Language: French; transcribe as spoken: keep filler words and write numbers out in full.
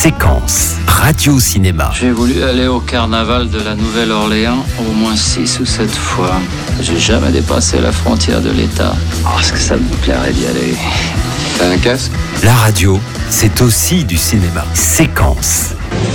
Séquence, radio-cinéma. J'ai voulu aller au carnaval de la Nouvelle-Orléans au moins six ou sept fois. J'ai jamais dépassé la frontière de l'État. Oh, est-ce que ça me plairait d'y aller? T'as un casque? La radio, c'est aussi du cinéma. Séquence.